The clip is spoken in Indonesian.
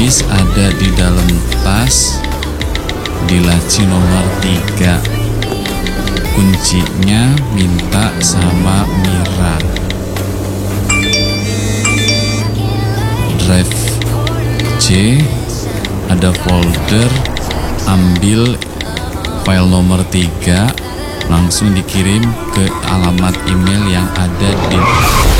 Keys ada di dalam tas, di laci nomor 3. Kuncinya minta sama Mira. Drive C ada folder, ambil file nomor 3, langsung dikirim ke alamat email yang ada di